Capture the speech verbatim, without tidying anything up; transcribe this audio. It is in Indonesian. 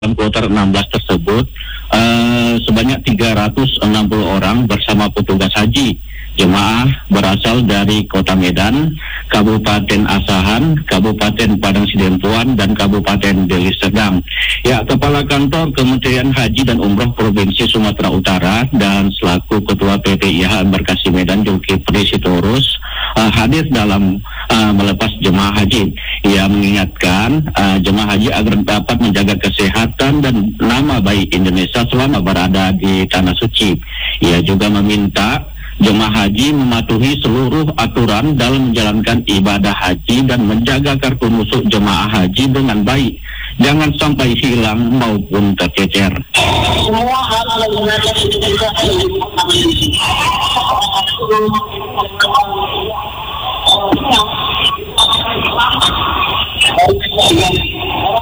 dalam kloter enam belas tersebut uh, sebanyak tiga ratus enam puluh orang bersama petugas haji. Jemaah berasal dari Kota Medan, Kabupaten Asahan, Kabupaten Padang Sidempuan, dan Kabupaten Deli Serdang. Ya, Kepala Kantor Kementerian Haji dan Umroh Provinsi Sumatera Utara dan selaku Ketua P P I H Embarkasi Medan Zulkifli Sitorus uh, hadir dalam uh, melepas jemaah haji. Ia mengingatkan uh, jemaah haji agar dapat menjaga kesehatan dan nama baik Indonesia selama berada di Tanah Suci. Ia juga meminta jemaah haji mematuhi seluruh aturan dalam menjalankan ibadah haji dan menjaga kartu nusuk jemaah haji dengan baik. Jangan sampai hilang maupun tercecer. Semua hal-hal yang ada di Indonesia